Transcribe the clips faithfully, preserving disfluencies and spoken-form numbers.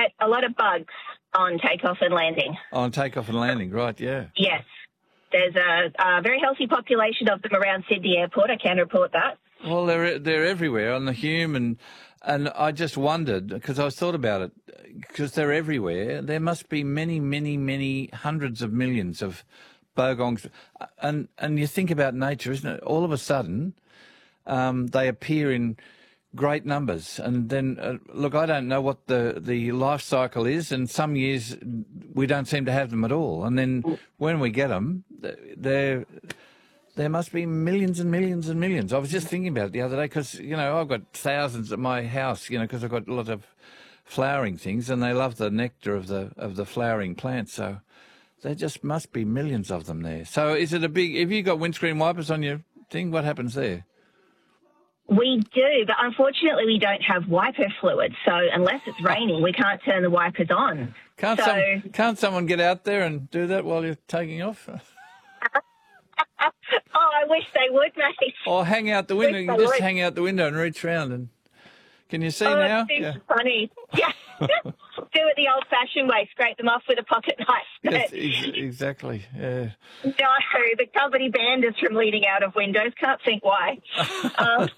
get a lot of bugs on takeoff and landing. On takeoff and landing, right, yeah. Yes. There's a, a very healthy population of them around Sydney Airport. I can report that. Well, they're they're everywhere on the Hume, and and I just wondered, because I thought about it, because they're everywhere. There must be many, many, many hundreds of millions of bogongs, and and you think about nature, isn't it? All of a sudden, um, they appear in great numbers, and then uh, look, I don't know what the the life cycle is, and some years we don't seem to have them at all, and then when we get them, they're there must be millions and millions and millions. I was just thinking about it the other day because, you know, I've got thousands at my house, you know, because I've got a lot of flowering things, and they love the nectar of the of the flowering plants. So there just must be millions of them there. So is it a big... Have you got windscreen wipers on your thing? What happens there? We do, but unfortunately we don't have wiper fluid. So unless it's raining, we can't turn the wipers on. Can't, so... some, can't someone get out there and do that while you're taking off? Oh, I wish they would, mate. Or hang out the window. You can just would. hang out the window and reach round. And can you see oh, now? It's yeah. funny. Yeah. Do it the old-fashioned way. Scrape them off with a pocket knife. Yes, ex- exactly. Yeah. No, the company banned us from leaning out of windows. Can't think why. Um,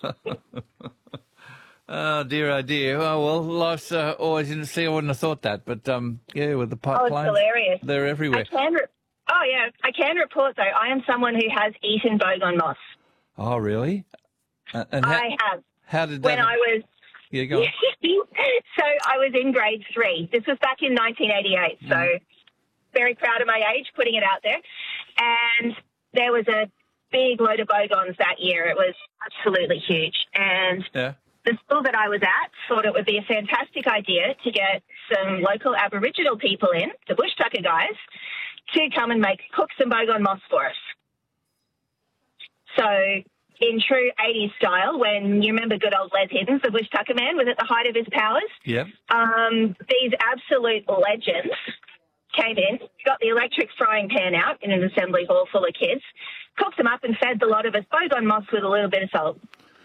oh dear, oh dear. Oh well, life's uh, always in the sea. I wouldn't have thought that, but um, yeah, with the pipe oh, it's planes, hilarious. They're everywhere. I can re- oh yeah, I can report though. I am someone who has eaten bogon moss. Oh really? Uh, and how, I have. How did that? When I was. Yeah, go on. So I was in grade three. This was back in nineteen eighty-eight. Mm. So very proud of my age, putting it out there. And there was a big load of bogons that year. It was absolutely huge. And yeah. the school that I was at thought it would be a fantastic idea to get some local Aboriginal people in, the bush tucker guys, to come and make cook some bogon moss for us. So in true eighties style, when you remember good old Les Hiddens, the bush tucker man, was at the height of his powers. Yeah. Um, these absolute legends came in, got the electric frying pan out in an assembly hall full of kids, cooked them up and fed the lot of us bogon moss with a little bit of salt.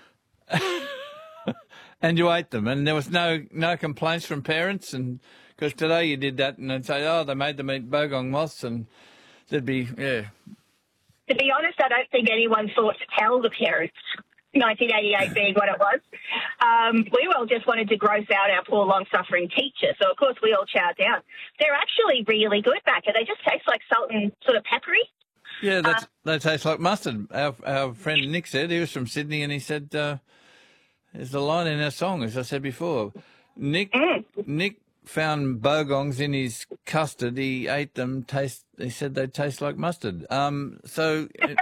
And you ate them, and there was no no complaints from parents, and because today you did that and they'd say, oh, they made them eat bogon moss, and there'd be, yeah. To be honest, I don't think anyone thought to tell the parents, nineteen eighty-eight being what it was. Um, we all just wanted to gross out our poor, long-suffering teacher, so of course we all chowed down. They're actually really good, Macca. They just taste like salt and sort of peppery. Yeah, that's, uh, they taste like mustard. Our, our friend Nick said, he was from Sydney, and he said, uh, there's a line in our song, as I said before. Nick, mm. Nick found bogons in his custard. He ate them. Taste. He said they taste like mustard. Um. So it,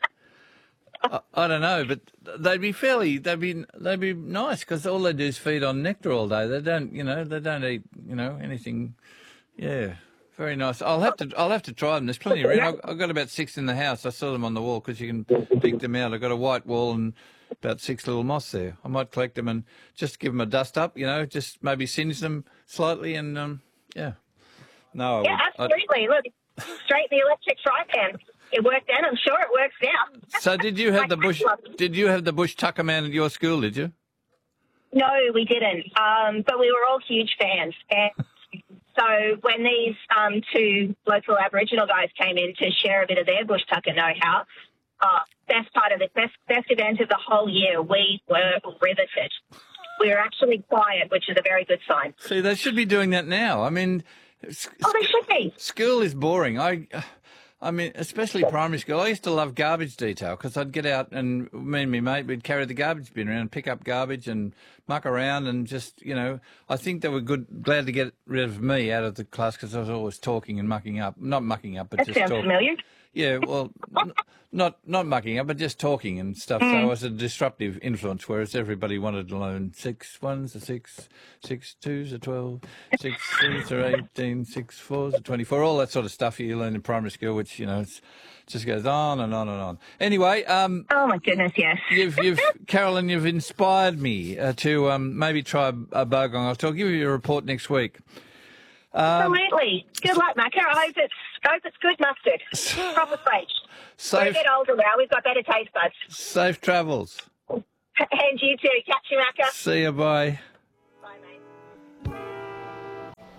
I, I don't know, but they'd be fairly. They'd be. They'd be nice because all they do is feed on nectar all day. They don't. You know. They don't eat. You know anything. Yeah. Very nice. I'll have to. I'll have to try them. There's plenty around. I've, I've got about six in the house. I saw them on the wall because you can pick them out. I've got a white wall and about six little moss there. I might collect them and just give them a dust up, you know, just maybe singe them slightly and, um, yeah. No. Yeah, absolutely. I'd... Look, straight in the electric fry pan. It worked then. I'm sure it works now. So did you have the bush, did you have the bush tucker man at your school, did you? No, we didn't. Um, but we were all huge fans. And so when these um, two local Aboriginal guys came in to share a bit of their bush tucker know-how, Uh, best part of the best best event of the whole year. We were riveted. We were actually quiet, which is a very good sign. See, they should be doing that now. I mean, oh, they should be. School is boring. I, I mean, especially primary school. I used to love garbage detail because I'd get out and me and my mate would carry the garbage bin around, and pick up garbage and muck around and just, you know, I think they were good, glad to get rid of me out of the class because I was always talking and mucking up. Not mucking up, but that just sounds talking. familiar. Yeah, well, n- not not mucking up, but just talking and stuff. Mm. So I was a disruptive influence, whereas everybody wanted to learn six ones are six, six twos are twelve, six threes are eighteen, six fours are twenty-four, all that sort of stuff you learn in primary school, which, you know, it's, just goes on and on and on. Anyway, um, oh my goodness, yes. you've, you've, Carolyn, you've inspired me uh, to um, maybe try a, a bogon. I'll give you a report next week. Um, Absolutely. Good luck, Macca. I hope it's, I hope it's good mustard. Proper sage. Safe, We're a bit older now. We've got better taste buds. Safe travels. And you too. Catch you, Macca. See you. Bye. Bye, mate.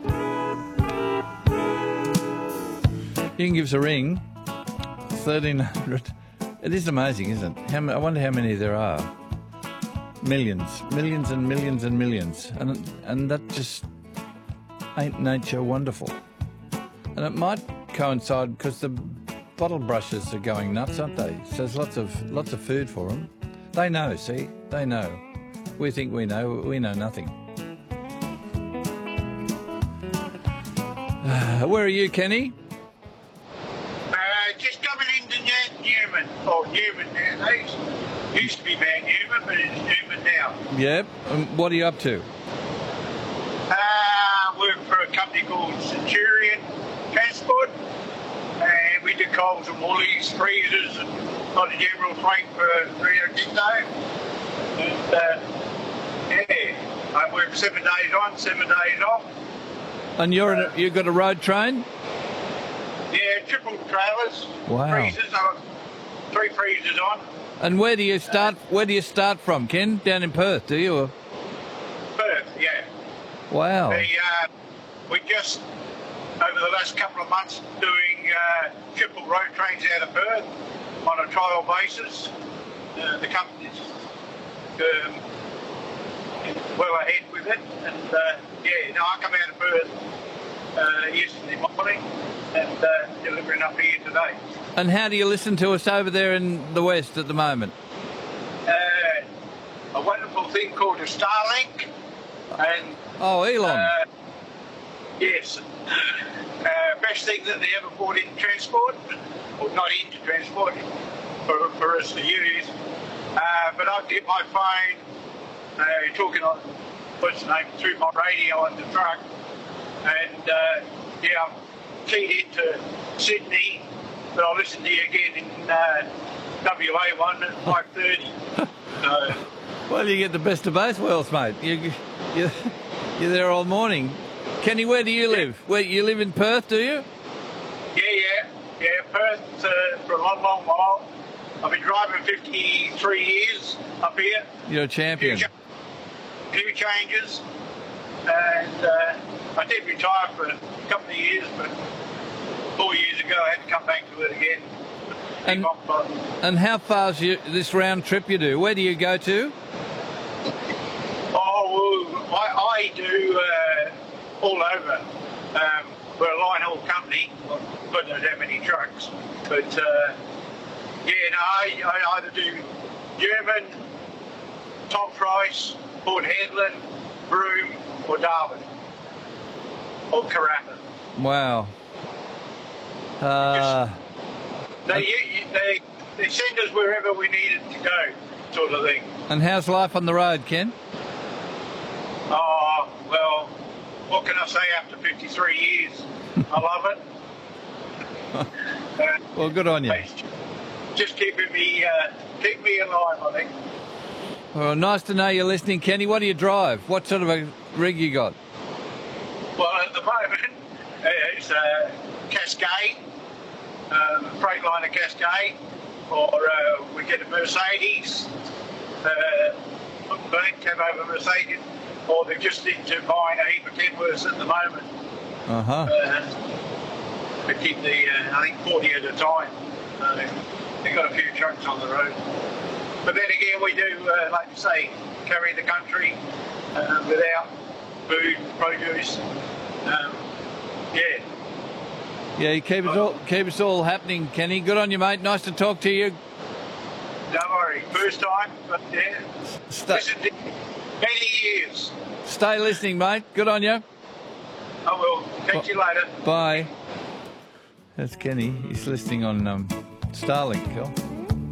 You can give us a ring. thirteen hundred. It is amazing, isn't it? How, I wonder how many there are. Millions. Millions and millions and millions. And, and that just ain't nature wonderful. And it might coincide because the bottle brushes are going nuts, aren't they? So there's lots of lots of food for them. They know, see? They know. We think we know. We know nothing. Uh, where are you, Kenny? Uh, just coming into Newman. Oh, Newman nowadays. Used to be Mount Newman, but it's Newman now. Yep. And what are you up to? Uh, work for a company called Centurion Transport. And we do Coles and Woolies, freezers, and got a general freight for Rio Tinto. And, uh, yeah, I work seven days on, seven days off. And you're in a, you've got a road train? Yeah, triple trailers. Wow. Freezers, I've got three freezers on. And where do you start? Where do you start from, Ken? Down in Perth, do you? Or? Perth, yeah. Wow. The, uh, we just, over the last couple of months, doing uh, triple road trains out of Perth on a trial basis. Uh, the company's um, well ahead with it. And, uh, yeah, no, I come out of Perth uh, yesterday morning and uh, delivering up here today. And how do you listen to us over there in the West at the moment? Uh, a wonderful thing called a Starlink. And Oh, Elon. Uh, yes. Uh, best thing that they ever brought in transport, or not into transport, for, for us to use. Uh, but I get my phone, uh, talking on, what's the name, through my radio on the truck. And, uh, yeah, I'm keyed into Sydney, but I'll listen to you again in uh, W A one at five thirty. So, Well, you get the best of both worlds, mate. You, you, you're there all morning. Kenny, where do you live? Where you live in Perth, do you? yeah, yeah, yeah, Perth uh, for a long, long while. I've been driving fifty-three years up here. You're a champion. Few, cha- few changes, and uh, I did retire for a couple of years, but four years ago I had to come back to it again. And, Keep on, and how far's you, this round trip you do? Where do you go to? Oh, well, I, I do uh, all over. Um, we're a line haul company. Well, God knows how many trucks. But, uh, yeah, no, I, I either do German, Tom Price, Port Hedland, Broome, or Darwin. Or Karratha. Wow. Uh, They, they, they send us wherever we needed to go, sort of thing. and how's life on the road, Ken? Oh, well, what can I say after fifty-three years? I love it. uh, Well, good on you. it's just keeping me, uh, keep me alive, I think. Well, nice to know you're listening, Kenny. What do you drive? What sort of a rig you got? Well, at the moment, it's a Cascade, um, Freightliner Cascade, or uh, we get a Mercedes, uh, cab over Mercedes, or they're just into buying a heap of Kenworths at the moment. Uh-huh. Uh, they keep the, uh, I think, forty at a time. Uh, they've got a few trucks on the road. But then again, we do, uh, like you say, carry the country uh, without food, produce. Um, yeah. Yeah, you keep us all keep us all happening, Kenny. Good on you, mate. Nice to talk to you. Don't worry. First time, but yeah. Stay, Listened to many years. stay listening, mate. Good on you. I will. Catch you later. Bye. That's Kenny. He's listening on um, Starlink. Cool.